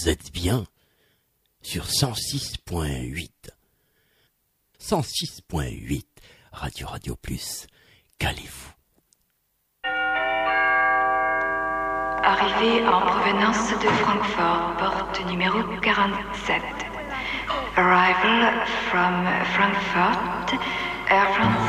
vous êtes bien sur 106.8. 106.8, Radio Plus, calez-vous. Arrivée en provenance de Francfort, porte numéro 47. Arrival from Frankfurt, Air France